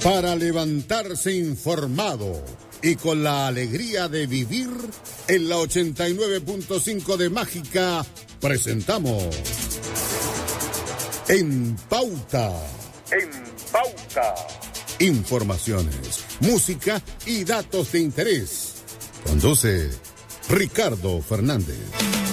Para levantarse informado y con la alegría de vivir, en la 89.5 de Mágica presentamos En Pauta. En Pauta. Informaciones, música y datos de interés. Conduce Ricardo Fernández.